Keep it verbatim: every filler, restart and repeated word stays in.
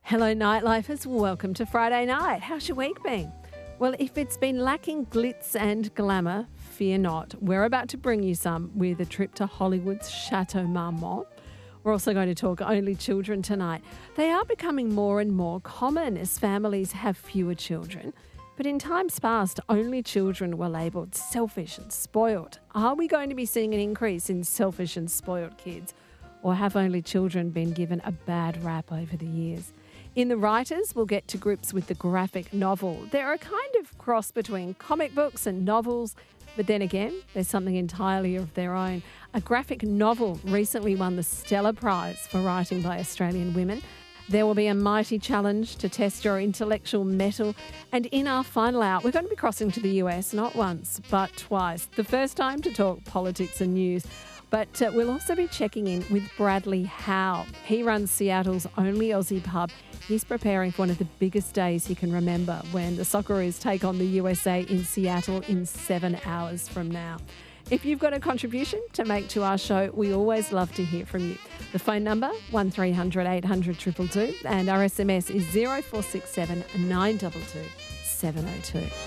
Hello, Nightlifers. Welcome to Friday night. How's your week been? Well, if it's been lacking glitz and glamour, fear not. We're about to bring you some with a trip to Hollywood's Chateau Marmont. We're also going to talk only children tonight. They are becoming more and more common as families have fewer children. But in times past, only children were labelled selfish and spoilt. Are we going to be seeing an increase in selfish and spoilt kids? Or have only children been given a bad rap over the years? In The Writers, we'll get to grips with the graphic novel. They're a kind of cross between comic books and novels, but then again, there's something entirely of their own. A graphic novel recently won the Stella Prize for writing by Australian women. There will be a mighty challenge to test your intellectual mettle. And in our final hour, we're going to be crossing to the U S not once, but twice. The first time to talk politics and news. But uh, we'll also be checking in with Bradley Howe. He runs Seattle's only Aussie pub. He's preparing for one of the biggest days he can remember when the Socceroos take on the U S A in Seattle in seven hours from now. If you've got a contribution to make to our show, we always love to hear from you. The phone number, one three hundred eight hundred two two two, and our S M S is zero four six seven nine two two seven zero two.